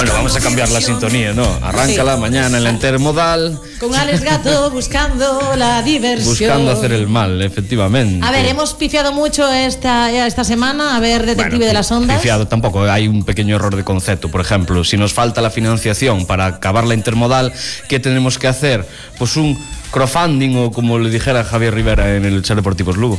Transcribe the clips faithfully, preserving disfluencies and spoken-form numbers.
Bueno, vamos a cambiar la sintonía, ¿no? Arráncala sí. Mañana en la Intermodal. Con Alex Gato buscando la diversión. Buscando hacer el mal, efectivamente. A ver, hemos pifiado mucho esta, esta semana. A ver, Detective bueno, de las Ondas. Pifiado tampoco, hay un pequeño error de concepto. Por ejemplo, si nos falta la financiación para acabar la Intermodal, ¿qué tenemos que hacer? Pues un crowdfunding, o como le dijera Javier Rivera en el Chat Deportivos Lugo.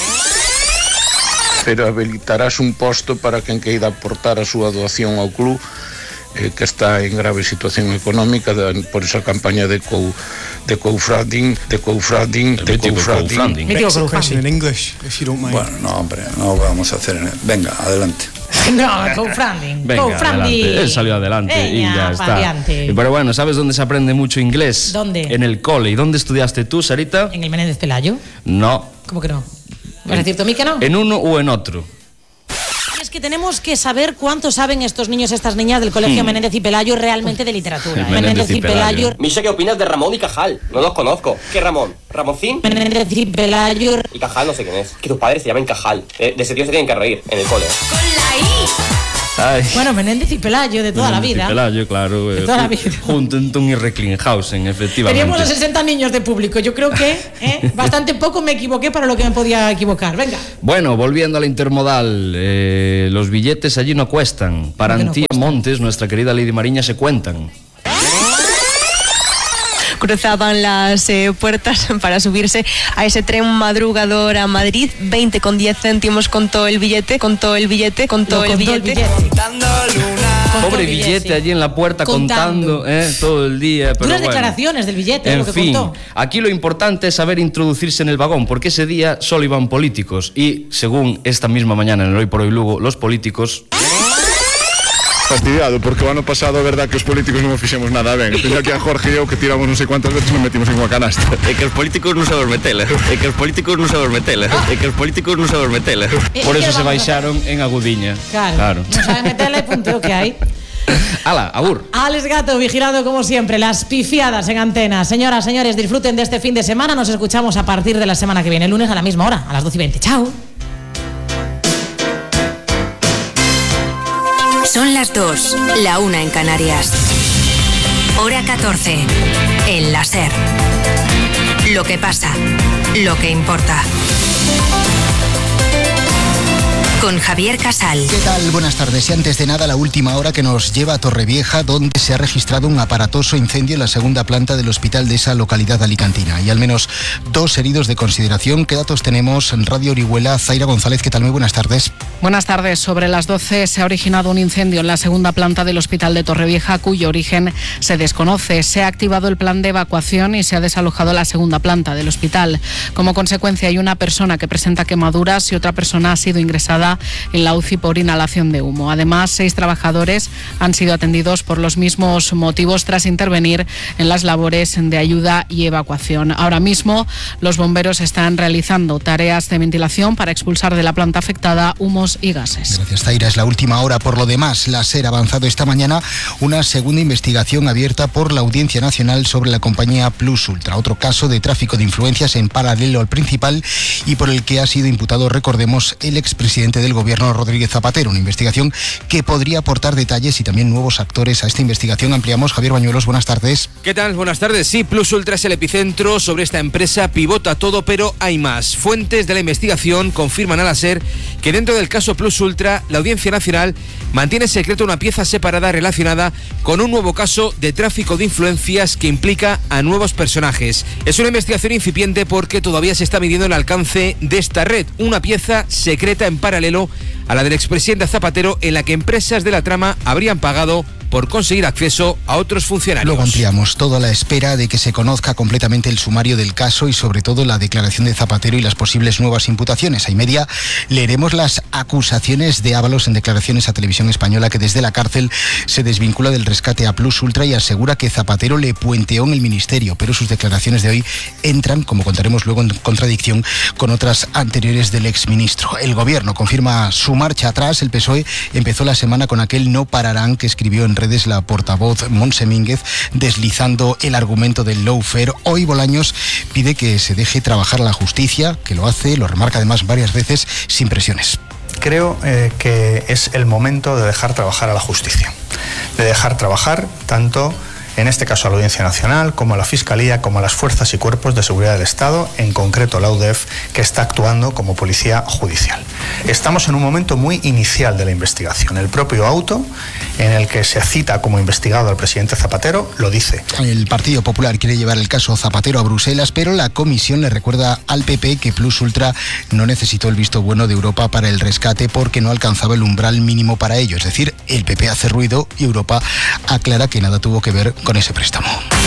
Pero habilitarás un posto para quen queira aportar a súa doación ao club, eh, que está en grave situación económica de, por esa campaña de co de crowdfunding, de crowdfunding, de crowdfunding. En English, if you don't mind. Bueno, no, hombre, no vamos a hacer. Venga, adelante. No, crowdfunding. Venga, crowdfunding. Adelante. Él salió adelante Venga, y ya está. Variante. Pero bueno, ¿sabes dónde se aprende mucho inglés? ¿Dónde? En el cole. ¿Y dónde estudiaste tú, Sarita? En el Menéndez Pelayo. No. ¿Cómo que no? ¿Me has decir a mí que no? ¿En uno o en otro? Es que tenemos que saber cuánto saben estos niños, estas niñas del Colegio hmm. Menéndez y Pelayo realmente de literatura. ¿eh? Menéndez y Pelayo. Pelayo. Misha, ¿qué opinas de Ramón y Cajal? No los conozco. ¿Qué Ramón? ¿Ramoncín? Menéndez y Pelayo. Y Cajal no sé quién es. Que tus padres se llamen Cajal. Eh, de ese tío se tienen que reír en el cole. Con la I. Ay. Bueno, Menéndez y Pelayo de toda Menéndez la vida. Y Pelayo, claro. De toda la vida. Huntington y Recklinghausen, efectivamente. Teníamos los sesenta niños de público. Yo creo que ¿eh? bastante poco me equivoqué para lo que me podía equivocar. Venga. Bueno, volviendo a la Intermodal, eh, los billetes allí no cuestan. Para Antía no Montes, nuestra querida Lady Mariña, se cuentan. Cruzaban las eh, puertas para subirse a ese tren madrugador a Madrid. Veinte con diez céntimos contó el billete, contó el billete, contó el billete. El Pobre billete, billete sí. allí en la puerta contando, contando eh, todo el día. Pero Duras bueno. declaraciones del billete, en lo que fin, contó. Aquí lo importante es saber introducirse en el vagón, porque ese día solo iban políticos y, según esta misma mañana en el Hoy por Hoy Lugo, los políticos... Fastidiado, porque o ano pasado a verdad que os políticos non fixemos nada ben. Pensa que a Jorge e eu que tiramos non sei cuántas veces nos metimos en unha canasta. É que os políticos non sabemos metela. É que os políticos non sabemos metela. É que os políticos non sabemos metela. Por eso se baixaron en Agudiña. Claro. claro. Non sabe metela e punteo que hai. Ala, agur. Alex Gato, vigilando como siempre las pifiadas en antena. Señoras, señores, disfruten de este fin de semana. Nos escuchamos a partir de la semana que viene, el lunes a la misma hora, a las doce y veinte. Chao. Son las dos, la una en Canarias. Hora catorce, en la SER. Lo que pasa, lo que importa. Con Javier Casal. ¿Qué tal? Buenas tardes. Y antes de nada, la última hora que nos lleva a Torrevieja, donde se ha registrado un aparatoso incendio en la segunda planta del hospital de esa localidad alicantina. Y al menos dos heridos de consideración. ¿Qué datos tenemos en Radio Orihuela? Zaira González, ¿qué tal? Muy buenas tardes. Buenas tardes. Sobre las doce se ha originado un incendio en la segunda planta del hospital de Torrevieja, cuyo origen se desconoce. Se ha activado el plan de evacuación y se ha desalojado la segunda planta del hospital. Como consecuencia, hay una persona que presenta quemaduras y otra persona ha sido ingresada en la U C I por inhalación de humo. Además, seis trabajadores han sido atendidos por los mismos motivos tras intervenir en las labores de ayuda y evacuación. Ahora mismo, los bomberos están realizando tareas de ventilación para expulsar de la planta afectada humos y gases. Gracias, Zaira. Es la última hora. Por lo demás, la SER ha avanzado esta mañana una segunda investigación abierta por la Audiencia Nacional sobre la compañía Plus Ultra. Otro caso de tráfico de influencias en paralelo al principal y por el que ha sido imputado, recordemos, el expresidente del gobierno, Rodríguez Zapatero. Una investigación que podría aportar detalles y también nuevos actores a esta investigación. Ampliamos. Javier Bañuelos, buenas tardes. ¿Qué tal? Buenas tardes. Sí, Plus Ultra es el epicentro. Sobre esta empresa pivota todo, pero hay más. Fuentes de la investigación confirman a la SER que dentro del caso Plus Ultra, la Audiencia Nacional mantiene secreto una pieza separada relacionada con un nuevo caso de tráfico de influencias que implica a nuevos personajes. Es una investigación incipiente porque todavía se está midiendo el alcance de esta red, una pieza secreta en paralelo a la del expresidente Zapatero, en la que empresas de la trama habrían pagado por conseguir acceso a otros funcionarios. Luego ampliamos, todo a la espera de que se conozca completamente el sumario del caso y sobre todo la declaración de Zapatero y las posibles nuevas imputaciones. A y media leeremos las acusaciones de Ábalos en declaraciones a Televisión Española, que desde la cárcel se desvincula del rescate a Plus Ultra y asegura que Zapatero le puenteó en el ministerio, pero sus declaraciones de hoy entran, como contaremos luego, en contradicción con otras anteriores del exministro. El gobierno confirma su marcha atrás. El P S O E empezó la semana con aquel no pararán que escribió en redes la portavoz Montse Mínguez, deslizando el argumento del lawfare. Hoy Bolaños pide que se deje trabajar la justicia, que lo hace, lo remarca además varias veces, sin presiones. Creo eh, que es el momento de dejar trabajar a la justicia, de dejar trabajar tanto, en este caso, a la Audiencia Nacional, como a la Fiscalía, como a las fuerzas y cuerpos de seguridad del Estado, en concreto la U D E F, que está actuando como policía judicial. Estamos en un momento muy inicial de la investigación. El propio auto, en el que se cita como investigado al presidente Zapatero, lo dice. El Partido Popular quiere llevar el caso Zapatero a Bruselas, pero la comisión le recuerda al P P que Plus Ultra no necesitó el visto bueno de Europa para el rescate porque no alcanzaba el umbral mínimo para ello. Es decir, el P P hace ruido y Europa aclara que nada tuvo que ver con ese préstamo.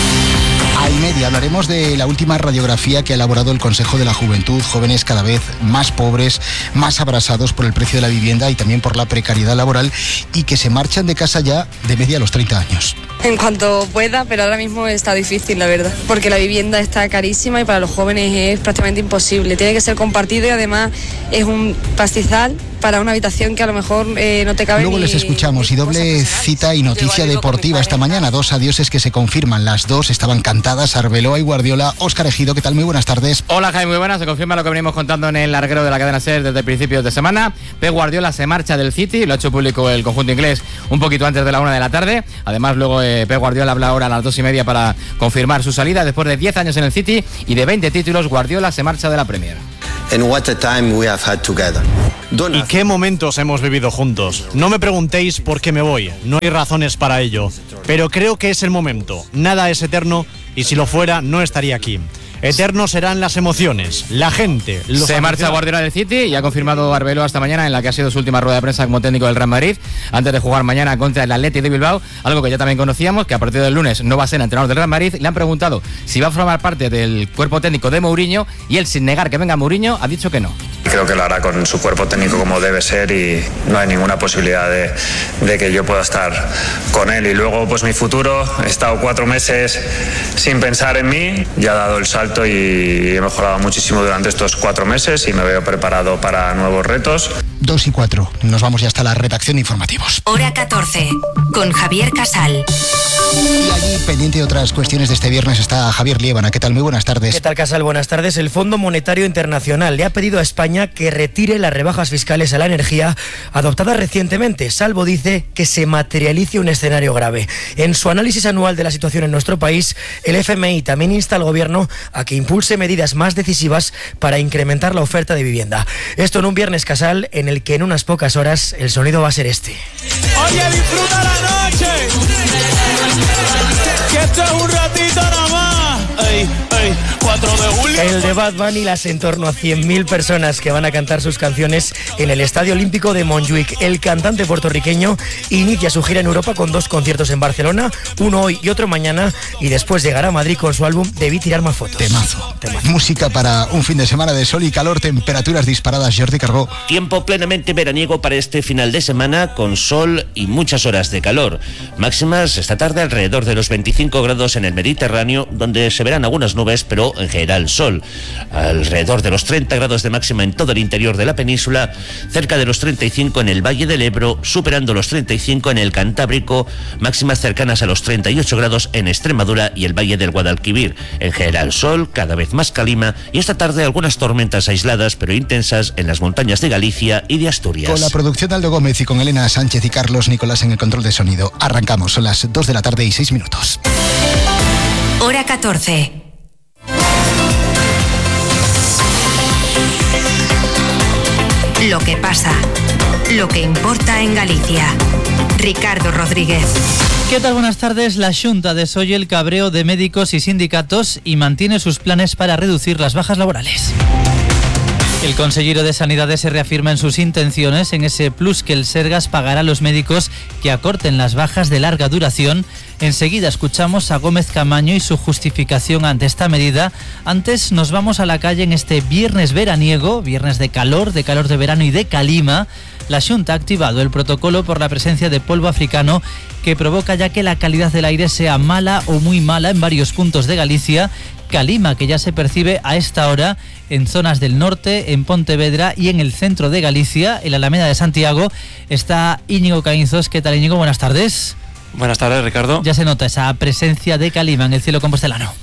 A y media hablaremos de la última radiografía que ha elaborado el Consejo de la Juventud, jóvenes cada vez más pobres, más abrasados por el precio de la vivienda y también por la precariedad laboral y que se marchan de casa ya de media a los treinta años. En cuanto pueda, pero ahora mismo está difícil, la verdad, porque la vivienda está carísima y para los jóvenes es prácticamente imposible. Tiene que ser compartido y además es un pastizal para una habitación que a lo mejor eh, no te cabe. Luego ni, les escuchamos y doble cita y noticia deportiva esta mañana. Dos adioses que se confirman. Las dos estaban cantadas. Arbeloa y Guardiola. Óscar Ejido, ¿qué tal? Muy buenas tardes. Hola, Jaime, muy buenas. Se confirma lo que venimos contando en el larguero de la cadena SER desde principios de semana. Pep Guardiola se marcha del City. Lo ha hecho público el conjunto inglés un poquito antes de la una de la tarde. Además, luego eh, Pep Guardiola habla ahora a las dos y media para confirmar su salida. Después de diez años en el City y de veinte títulos, Guardiola se marcha de la Premier. And what a time we have had together. ¿Y qué momentos hemos vivido juntos? No me preguntéis por qué me voy, no hay razones para ello, pero creo que es el momento. Nada es eterno y si lo fuera no estaría aquí. Eternos serán las emociones, la gente. Los Se marcha Guardiola del City y ha confirmado Arbeloa esta mañana en la que ha sido su última rueda de prensa como técnico del Real Madrid antes de jugar mañana contra el Athletic de Bilbao, algo que ya también conocíamos, que a partir del lunes no va a ser entrenador del Real Madrid. Le han preguntado si va a formar parte del cuerpo técnico de Mourinho y él, sin negar que venga Mourinho, ha dicho que no. Creo que lo hará con su cuerpo técnico como debe ser y no hay ninguna posibilidad de, de que yo pueda estar con él. Y luego, pues mi futuro, he estado cuatro meses sin pensar en mí, ya he dado el salto y he mejorado muchísimo durante estos cuatro meses y me veo preparado para nuevos retos. Dos y cuatro, nos vamos ya hasta la redacción de informativos. Hora catorce, con Javier Casal. Y allí, pendiente de otras cuestiones de este viernes, está Javier Liébana. ¿Qué tal? Muy buenas tardes. ¿Qué tal, Casal? Buenas tardes. El Fondo Monetario Internacional le ha pedido a España que retire las rebajas fiscales a la energía adoptadas recientemente, salvo, dice, que se materialice un escenario grave. En su análisis anual de la situación en nuestro país, el F M I también insta al Gobierno a que impulse medidas más decisivas para incrementar la oferta de vivienda. Esto en un viernes, Casal, en el que en unas pocas horas el sonido va a ser este. Oye, disfruta la noche, que esto es un ratito nada más. Ey, ey, cuatro de julio. El de Bad Bunny, las en torno a cien mil personas que van a cantar sus canciones en el Estadio Olímpico de Montjuic. El cantante puertorriqueño inicia su gira en Europa con dos conciertos en Barcelona, uno hoy y otro mañana, y después llegará a Madrid con su álbum Debí tirar más fotos. Temazo. Temazo. Música para un fin de semana de sol y calor, temperaturas disparadas. Jordi Cargó. Tiempo plenamente veraniego para este final de semana, con sol y muchas horas de calor. Máximas esta tarde alrededor de los veinticinco grados en el Mediterráneo, donde se verán algunas nubes, pero en general sol. Alrededor de los treinta grados de máxima en todo el interior de la península, cerca de los treinta y cinco en el Valle del Ebro, superando los treinta y cinco en el Cantábrico, máximas cercanas a los treinta y ocho grados en Extremadura y el Valle del Guadalquivir. En general sol, cada vez más calima, y esta tarde algunas tormentas aisladas pero intensas en las montañas de Galicia y de Asturias. Con la producción de Aldo Gómez y con Elena Sánchez y Carlos Nicolás en el control de sonido. Arrancamos, son las dos de la tarde y seis minutos. Hora catorce. Lo que pasa, lo que importa en Galicia. Ricardo Rodríguez. ¿Qué tal? Buenas tardes. La Xunta desoye el cabreo de médicos y sindicatos y mantiene sus planes para reducir las bajas laborales. El consejero de Sanidades se reafirma en sus intenciones en ese plus que el Sergas pagará a los médicos que acorten las bajas de larga duración. Enseguida escuchamos a Gómez Camaño y su justificación ante esta medida. Antes nos vamos a la calle en este viernes veraniego, viernes de calor, de calor de verano y de calima. La Xunta ha activado el protocolo por la presencia de polvo africano que provoca ya que la calidad del aire sea mala o muy mala en varios puntos de Galicia. Calima que ya se percibe a esta hora en zonas del norte, en Pontevedra y en el centro de Galicia, en la Alameda de Santiago. Está Íñigo Caínzos. ¿Qué tal, Íñigo? Buenas tardes. Buenas tardes, Ricardo. Ya se nota esa presencia de calima en el cielo compostelano.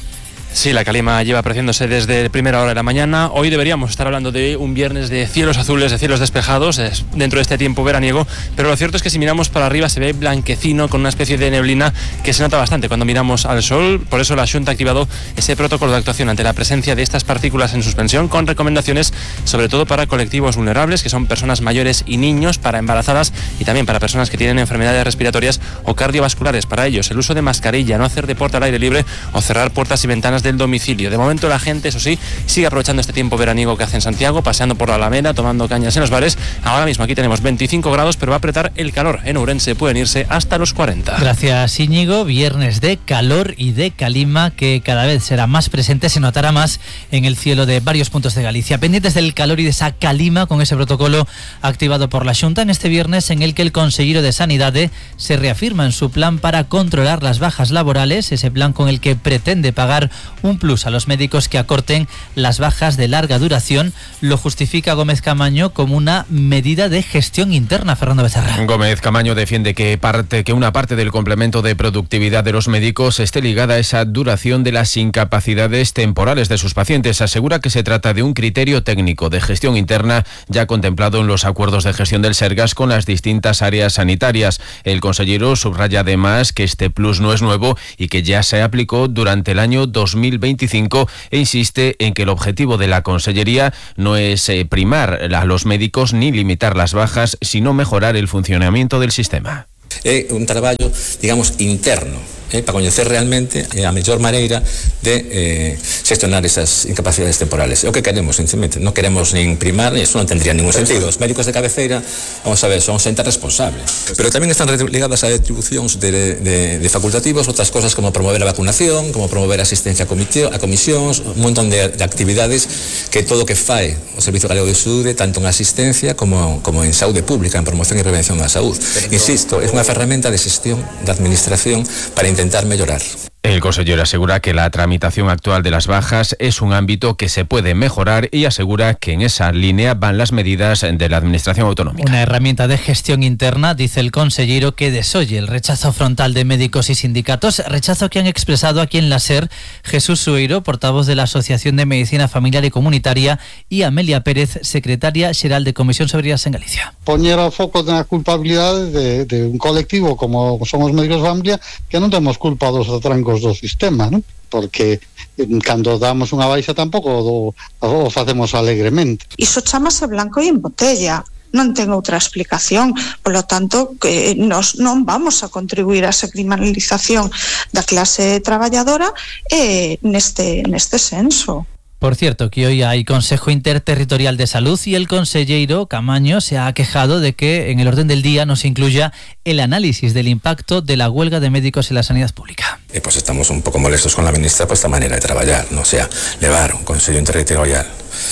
Sí, la calima lleva apreciándose desde primera hora de la mañana. Hoy deberíamos estar hablando de un viernes de cielos azules, de cielos despejados, dentro de este tiempo veraniego, pero lo cierto es que si miramos para arriba se ve blanquecino con una especie de neblina que se nota bastante cuando miramos al sol. Por eso la Xunta ha activado ese protocolo de actuación ante la presencia de estas partículas en suspensión, con recomendaciones sobre todo para colectivos vulnerables, que son personas mayores y niños, para embarazadas y también para personas que tienen enfermedades respiratorias o cardiovasculares. Para ellos, el uso de mascarilla, no hacer deporte al aire libre o cerrar puertas y ventanas del domicilio. De momento la gente, eso sí, sigue aprovechando este tiempo veraniego que hace en Santiago, paseando por la Alameda, tomando cañas en los bares. Ahora mismo aquí tenemos veinticinco grados, pero va a apretar el calor. En Ourense pueden irse hasta los cuarenta. Gracias, Íñigo. Viernes de calor y de calima que cada vez será más presente, se notará más en el cielo de varios puntos de Galicia. Pendientes del calor y de esa calima con ese protocolo activado por la Xunta en este viernes, en el que el consejero de Sanidade se reafirma en su plan para controlar las bajas laborales, ese plan con el que pretende pagar un plus a los médicos que acorten las bajas de larga duración. Lo justifica Gómez Camaño como una medida de gestión interna. Fernando Becerra. Gómez Camaño defiende que parte que una parte del complemento de productividad de los médicos esté ligada a esa duración de las incapacidades temporales de sus pacientes. Asegura que se trata de un criterio técnico de gestión interna ya contemplado en los acuerdos de gestión del Sergas con las distintas áreas sanitarias. El consejero subraya además que este plus no es nuevo y que ya se aplicó durante el año dos mil veinticinco e insiste en que el objetivo de la Consellería no es eh, primar a los médicos ni limitar las bajas, sino mejorar el funcionamiento del sistema. É un traballo, digamos, interno, eh, para coñecer realmente eh, a mellor maneira de eh, xestionar esas incapacidades temporales. É o que queremos, sinceramente. Non queremos nin primar, e iso non tendría ningún sentido. Os médicos de cabeceira, vamos a ver, son xente responsable. Pero tamén están ligadas a atribucións de, de, de facultativos, outras cosas como promover a vacunación, como promover a asistencia a, comité, a comisións, un montón de, de actividades que todo o que fai o Servicio Galego de Saúde, tanto en asistencia como, como en saúde pública, en promoción e prevención da saúde. Insisto, é unha ferramenta de xestión da administración para intentar mellorar. El consejero asegura que la tramitación actual de las bajas es un ámbito que se puede mejorar y asegura que en esa línea van las medidas de la administración autonómica. Una herramienta de gestión interna, dice el consejero, que desoye el rechazo frontal de médicos y sindicatos, rechazo que han expresado aquí en la SER Jesús Sueiro, portavoz de la Asociación de Medicina Familiar y Comunitaria, y Amelia Pérez, secretaria xeral de Comisión sobre Sanidade en Galicia. Poñer o foco na culpabilidade de, de un colectivo como son os médicos de familia, que non temos culpa dos atrancos do sistema, ¿no? Porque cando damos unha baixa tampouco do, o facemos alegremente. Iso chamase blanco e en botella, non ten outra explicación. Polo tanto, que nos non vamos a contribuir a esa criminalización da clase traballadora eh, neste, neste senso. Por cierto, que hoy hay Consejo Interterritorial de Salud y el consejero Camaño se ha quejado de que en el orden del día no se incluya el análisis del impacto de la huelga de médicos en la sanidad pública. Eh, pues estamos un pouco molestos con la ministra por esta manera de traballar, no sea, levar un Consejo Interterritorial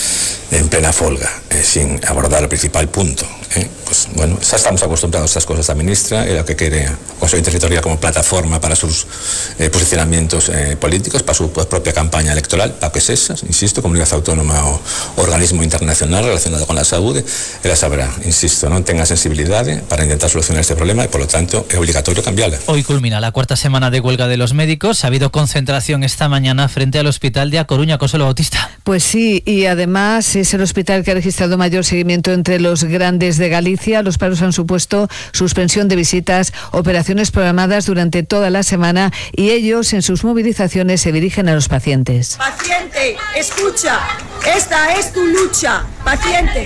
en plena folga, eh, sin abordar el principal punto. Eh, pues bueno, xa estamos acostumbrados a estas cosas da ministra, e lo que quere o Consejo Interterritorial como plataforma para sus eh, posicionamientos eh, políticos, para su propia campaña electoral, para que sesas, insisto, comunidade autónoma o organismo internacional relacionado con la saúde, ela sabrá, insisto, non tenga sensibilidade para intentar solucionar este problema e, por lo tanto, é obligatorio cambiarla. Hoy culmina la cuarta semana de huelga de los médicos. Ha habido concentración esta mañana frente al hospital de A Coruña, Consuelo Bautista. Pues sí, y además es el hospital que ha registrado mayor seguimiento entre los grandes de Galicia. Los paros han supuesto suspensión de visitas, operaciones programadas durante toda la semana, y ellos en sus movilizaciones se dirigen a los pacientes. Paciente, escucha, esta es tu lucha. Paciente,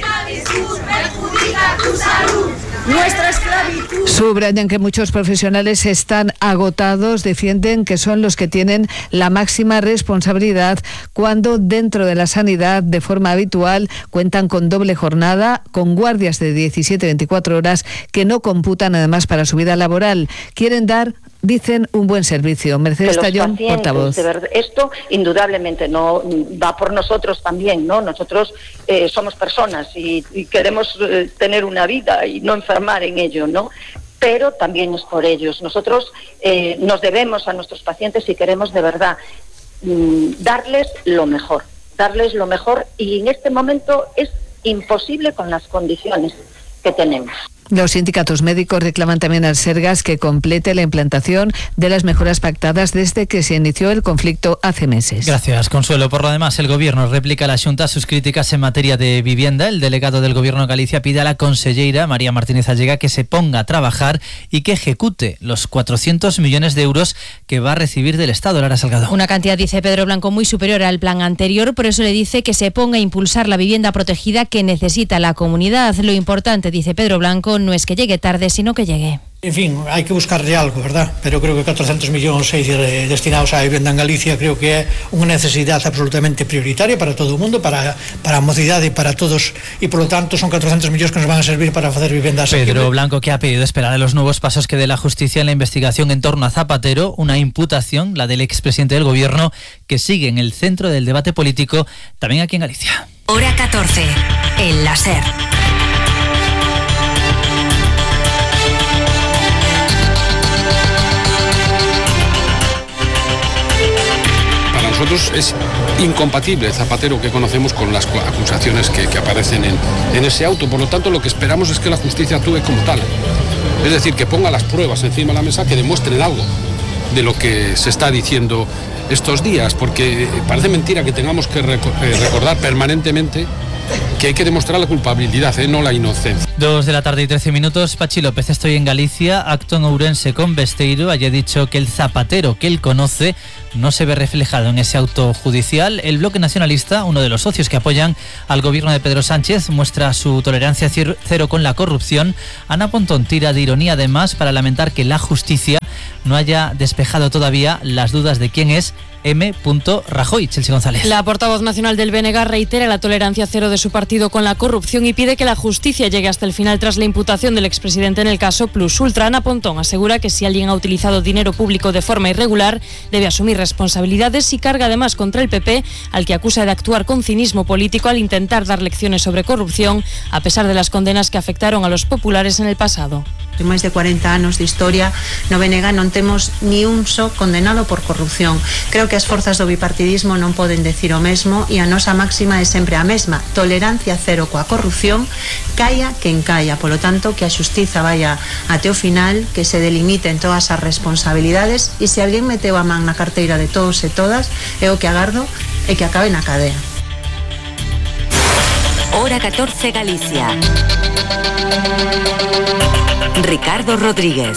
nuestra esclavitud. Subrayan que muchos profesionales están agotados, defienden que son los que tienen la máxima responsabilidad cuando dentro de la sanidad de forma habitual cuentan con doble jornada, con guardias de diecisiete a veinticuatro horas que no computan además para su vida laboral. Quieren dar, dicen, un buen servicio. Mercedes Tallón, portavoz. De verdad, esto indudablemente no va por nosotros también, ¿no? Nosotros eh, somos personas y, y queremos eh, tener una vida y no enfermar en ello, ¿no? Pero también es por ellos. Nosotros eh, nos debemos a nuestros pacientes y queremos de verdad mm, darles lo mejor, darles lo mejor, y en este momento es imposible con las condiciones que tenemos. Los sindicatos médicos reclaman también al Sergas que complete la implantación de las mejoras pactadas desde que se inició el conflicto hace meses. Gracias, Consuelo. Por lo demás, el Gobierno replica a la Xunta sus críticas en materia de vivienda. El delegado del Gobierno de Galicia pide a la conselleira María Martínez Allega que se ponga a trabajar y que ejecute los cuatrocientos millones de euros que va a recibir del Estado. Lara Salgado. Una cantidad, dice Pedro Blanco, muy superior al plan anterior, por eso le dice que se ponga a impulsar la vivienda protegida que necesita la comunidad. Lo importante, dice Pedro Blanco, no es que llegue tarde, sino que llegue. En fin, hai que buscarle algo, verdad? Pero creo que catrocentos millóns eh, destinados á vivenda en Galicia creo que é unha necesidade absolutamente prioritaria para todo o mundo, para, para a mocidade e para todos, e por lo tanto son catrocentos millóns que nos van a servir para facer vivendas. Pedro Blanco, que ha pedido esperar a los nuevos pasos que dé la justicia en la investigación en torno a Zapatero, una imputación, la del expresidente del Gobierno, que sigue en el centro del debate político también aquí en Galicia. Hora catorce, en la SER. Nosotros es incompatible el Zapatero que conocemos con las acusaciones que, que aparecen en, en ese auto. Por lo tanto, lo que esperamos es que la justicia actúe como tal. Es decir, que ponga las pruebas encima de la mesa, que demuestren algo de lo que se está diciendo estos días, porque parece mentira que tengamos que recordar permanentemente que hay que demostrar la culpabilidad, ¿eh? No la inocencia. Dos de la tarde y trece minutos. Pachi López, estoy en Galicia, acto en Ourense con Besteiro. Allí ha dicho que el Zapatero que él conoce no se ve reflejado en ese auto judicial. El Bloque Nacionalista, uno de los socios que apoyan al gobierno de Pedro Sánchez, muestra su tolerancia cero con la corrupción. Ana Pontón tira de ironía además para lamentar que la justicia no haya despejado todavía las dudas de quién es M. Rajoy. Chelsea González. La portavoz nacional del B N G reitera la tolerancia cero de su partido con la corrupción y pide que la justicia llegue hasta el final tras la imputación del expresidente en el caso Plus Ultra. Ana Pontón asegura que si alguien ha utilizado dinero público de forma irregular debe asumir responsabilidades y carga además contra el P P, al que acusa de actuar con cinismo político al intentar dar lecciones sobre corrupción, a pesar de las condenas que afectaron a los populares en el pasado. En máis de cuarenta anos de historia no B N G non temos ni un só condenado por corrupción. Creo que as forzas do bipartidismo non poden decir o mesmo e a nosa máxima é sempre a mesma: tolerancia cero coa corrupción, caia quen caia. Polo tanto, que a xustiza vaya até o final, que se delimiten todas as responsabilidades e se alguén meteu a man na carteira de todos e todas, é o que agardo é que acabe na cadea. Hora catorce, Galicia. Ricardo Rodríguez.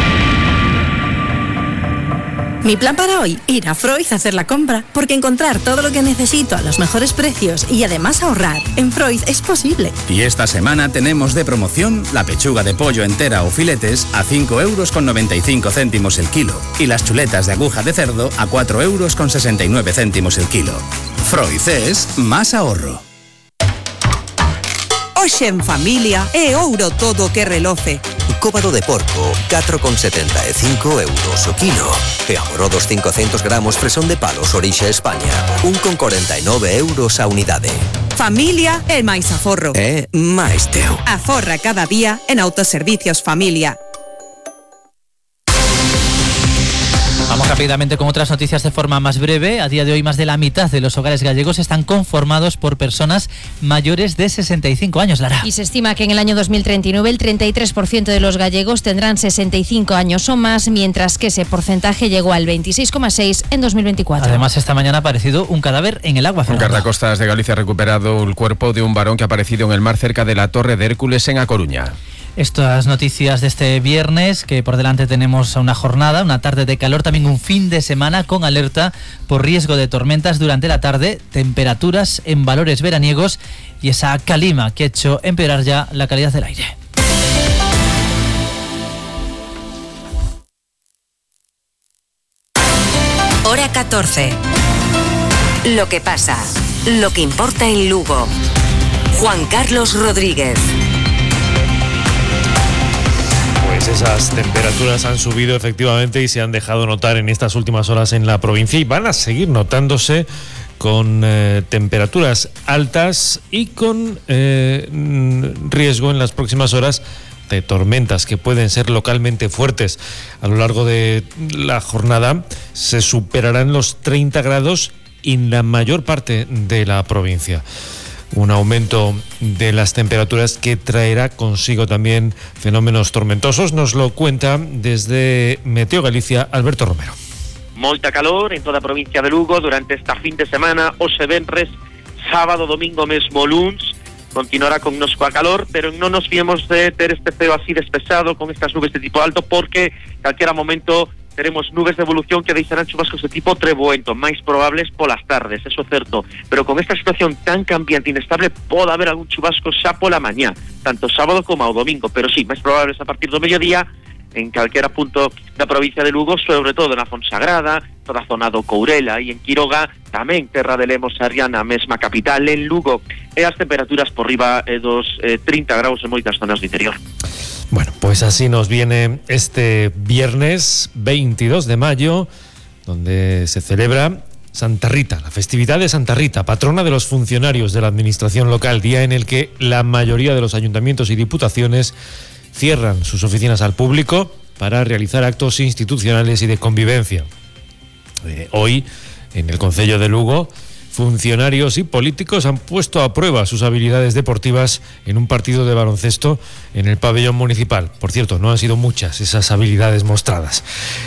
Mi plan para hoy, ir a Freud a hacer la compra, porque encontrar todo lo que necesito a los mejores precios y además ahorrar en Freud es posible. Y esta semana tenemos de promoción la pechuga de pollo entera o filetes a cinco euros con noventa y cinco céntimos el kilo y las chuletas de aguja de cerdo a cuatro euros con sesenta y nueve céntimos el kilo. Freud es más ahorro. Hoxe en familia é ouro todo que reloce. Cóbado de porco, catro con setenta e cinco euros o kilo. E amorodos cincocentos gramos fresón de palos orixe España, un con corenta e nove euros a unidade. Familia é máis aforro. É máis teu. Aforra cada día en Autoservicios Familia. Vamos rápidamente con otras noticias de forma más breve. A día de hoy, más de la mitad de los hogares gallegos están conformados por personas mayores de sesenta y cinco años, Lara. Y se estima que en el año dos mil treinta y nueve el treinta y tres por ciento de los gallegos tendrán sesenta y cinco años o más, mientras que ese porcentaje llegó al veintiséis coma seis en dos mil veinticuatro. Además, esta mañana ha aparecido un cadáver en el agua. Un guardacostas de Galicia ha recuperado el cuerpo de un varón que ha aparecido en el mar cerca de la Torre de Hércules en A Coruña. Estas noticias de este viernes, que por delante tenemos una jornada, una tarde de calor, también un fin de semana con alerta por riesgo de tormentas durante la tarde, temperaturas en valores veraniegos y esa calima que ha hecho empeorar ya la calidad del aire. Hora catorce. Lo que pasa, lo que importa en Lugo. Juan Carlos Rodríguez. Pues esas temperaturas han subido efectivamente y se han dejado notar en estas últimas horas en la provincia y van a seguir notándose con eh, temperaturas altas y con eh, riesgo en las próximas horas de tormentas que pueden ser localmente fuertes. A lo largo de la jornada se superarán los treinta grados en la mayor parte de la provincia. un aumento de las temperaturas que traerá consigo también fenómenos tormentosos. Nos lo cuenta desde Meteo Galicia Alberto Romero. Moita calor en toda a provincia de Lugo durante esta fin de semana, hoxe venres, sábado, domingo mesmo luns. Continuará con nos coa calor, pero non nos fiemos de ter este ceo así despexado con estas nubes de tipo alto, porque calquera momento teremos nubes de evolución que deixarán chubascos de tipo treboento, máis probables polas tardes, eso é certo, pero con esta situación tan cambiante e inestable pode haber algún chubasco xa pola mañá, tanto sábado como ao domingo, pero sí, máis probables a partir do mediodía en calquera punto da provincia de Lugo, sobre todo na Fonsagrada, toda a zona do Courela e en Quiroga, tamén terra de Lemos e Arriana, mesma capital en Lugo, e as temperaturas por riba eh, dos eh, trinta graus en moitas zonas do interior. Bueno, pues así nos viene este viernes veintidós de mayo, donde se celebra Santa Rita, la festividad de Santa Rita, patrona de los funcionarios de la administración local, día en el que la mayoría de los ayuntamientos y diputaciones cierran sus oficinas al público para realizar actos institucionales y de convivencia. Eh, hoy, en el Concello de Lugo, funcionarios y políticos han puesto a prueba sus habilidades deportivas en un partido de baloncesto en el pabellón municipal. Por cierto, no han sido muchas esas habilidades mostradas.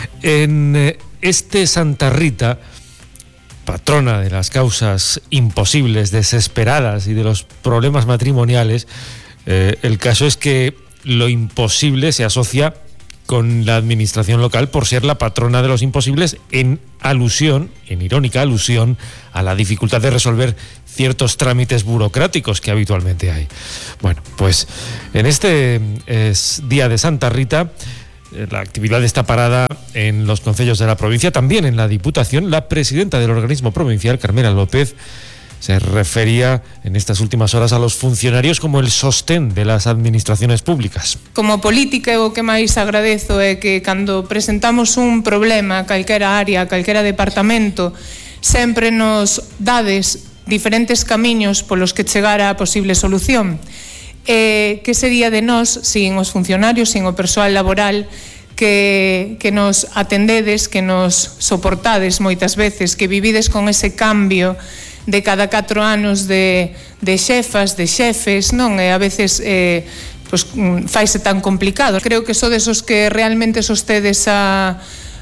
En este Santa Rita, patrona de las causas imposibles, desesperadas y de los problemas matrimoniales, eh, el caso es que lo imposible se asocia con la administración local por ser la patrona de los imposibles, en alusión, en irónica alusión, a la dificultad de resolver ciertos trámites burocráticos que habitualmente hay. Bueno, pues en este es, día de Santa Rita, la actividad está parada en los concellos de la provincia, también en la Diputación. La presidenta del organismo provincial, Carmela López, se refería en estas últimas horas a los funcionarios como el sostén de las administraciones públicas. Como política, o que máis agradezo é que cando presentamos un problema a calquera área, a calquera departamento, sempre nos dades diferentes camiños polos que chegar á posible solución. Eh, que sería de nós, sin os funcionarios, sin o persoal laboral, que, que nos atendedes, que nos soportades moitas veces, que vivides con ese cambio de cada catro anos de, de xefas, de xefes, non? E a veces eh, pues, faise tan complicado. Creo que sodes os que realmente sostedes a,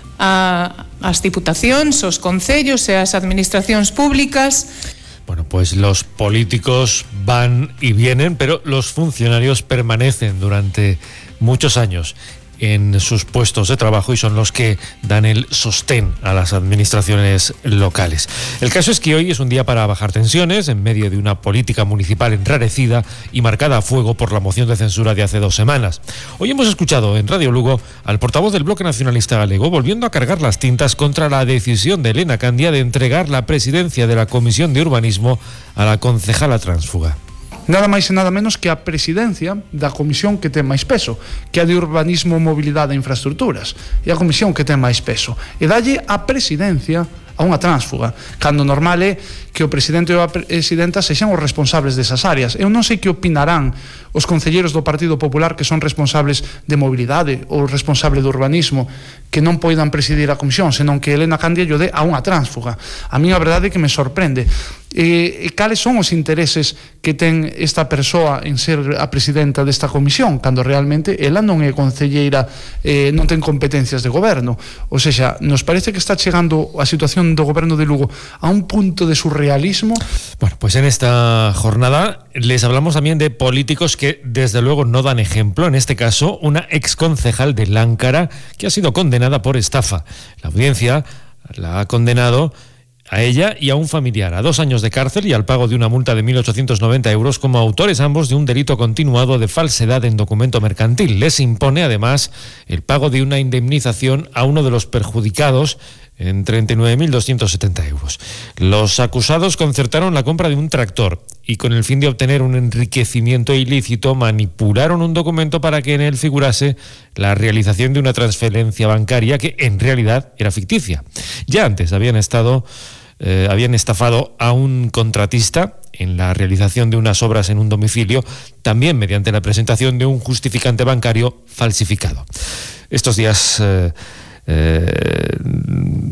a, as diputacións, os concellos e as administracións públicas. Bueno, pues los políticos van y vienen, pero los funcionarios permanecen durante muchos años en sus puestos de trabajo y son los que dan el sostén a las administraciones locales. El caso es que hoy es un día para bajar tensiones en medio de una política municipal enrarecida y marcada a fuego por la moción de censura de hace dos semanas. Hoy hemos escuchado en Radio Lugo al portavoz del Bloque Nacionalista Galego volviendo a cargar las tintas contra la decisión de Elena Candia de entregar la presidencia de la Comisión de Urbanismo a la concejala tránsfuga. Nada máis e nada menos que a presidencia da comisión que ten máis peso, que é de Urbanismo, Mobilidade e Infraestructuras, e a comisión que ten máis peso, e dalle a presidencia a unha tránsfuga, cando normal é que o presidente ou a presidenta sexan os responsables desas áreas. Eu non sei que opinarán os concelleiros do Partido Popular que son responsables de mobilidade ou responsable do urbanismo, que non poidan presidir a comisión, senón que Elena Candia lle dé a unha tránsfuga. A mí a verdade é que me sorprende. E, e cales son os intereses que ten esta persoa en ser a presidenta desta comisión, cando realmente ela non é concelleira, eh, non ten competencias de goberno. O seja, nos parece que está chegando a situación do goberno de Lugo a un punto de surrealismo. Bueno, pues en esta jornada les hablamos también de políticos que desde luego no dan ejemplo. En este caso, una exconcejal de Láncara que ha sido condenada por estafa. La audiencia la ha condenado a ella y a un familiar a dos años de cárcel y al pago de una multa de mil ochocientos noventa euros como autores ambos de un delito continuado de falsedad en documento mercantil. Les impone además el pago de una indemnización a uno de los perjudicados en treinta y nueve mil doscientos setenta euros. Los acusados concertaron la compra de un tractor y con el fin de obtener un enriquecimiento ilícito manipularon un documento para que en él figurase la realización de una transferencia bancaria que en realidad era ficticia. Ya antes habían estado eh, habían estafado a un contratista en la realización de unas obras en un domicilio, también mediante la presentación de un justificante bancario falsificado. Estos días eh, Eh,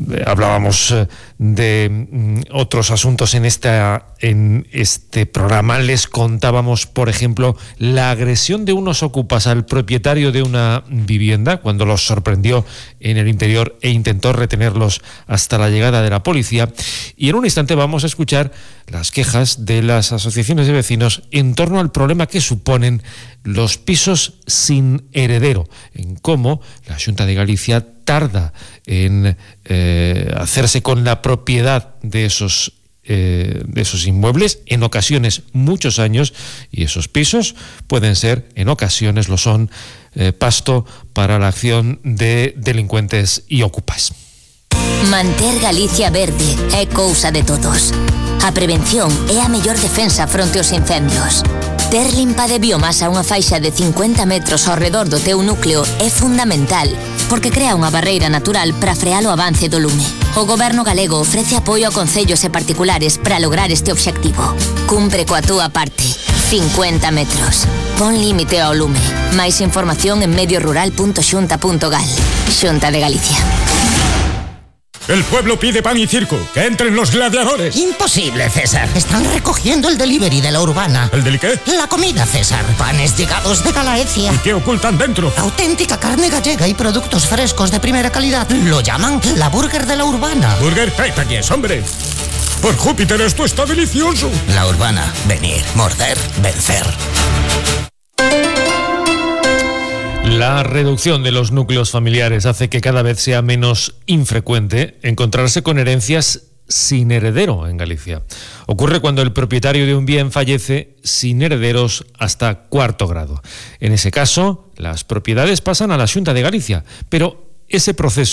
hablábamos de mm, otros asuntos en esta en este programa. Les contábamos, por ejemplo, la agresión de unos ocupas al propietario de una vivienda cuando los sorprendió en el interior e intentó retenerlos hasta la llegada de la policía. Y en un instante vamos a escuchar las quejas de las asociaciones de vecinos en torno al problema que suponen los pisos sin heredero, en cómo la Xunta de Galicia tarda en eh, hacerse con la propiedad de esos eh, de esos inmuebles, en ocasiones muchos años, y esos pisos pueden ser, en ocasiones lo son, eh, pasto para la acción de delincuentes y ocupas. Manter Galicia verde é cousa de todos. A prevención é a mellor defensa fronte aos incendios. Ter limpa de biomasa unha faixa de cincuenta metros ao redor do teu núcleo é fundamental, porque crea unha barreira natural para frear o avance do lume. O Goberno galego ofrece apoio a concellos e particulares para lograr este obxectivo. Cumpre coa túa parte. cincuenta metros. Pon límite ao lume. Máis información en medio rural punto xunta punto gal. Xunta de Galicia. El pueblo pide pan y circo. ¡Que entren los gladiadores! Imposible, César. Están recogiendo el delivery de la urbana. ¿El deli qué? La comida, César. Panes llegados de Galaecia. ¿Y qué ocultan dentro? Auténtica carne gallega y productos frescos de primera calidad. Lo llaman la burger de la urbana. ¿Burger? ¡Pétañes, hombre! ¡Por Júpiter, esto está delicioso! La urbana. Venir, morder, vencer. La reducción de los núcleos familiares hace que cada vez sea menos infrecuente encontrarse con herencias sin heredero en Galicia. Ocurre cuando el propietario de un bien fallece sin herederos hasta cuarto grado. En ese caso, las propiedades pasan a la Xunta de Galicia, pero ese proceso